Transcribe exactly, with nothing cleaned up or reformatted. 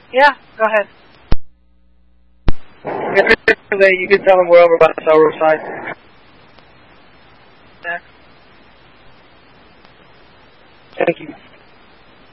Yeah, go ahead. You can tell them we're over by the Cell side. Yeah. Thank you.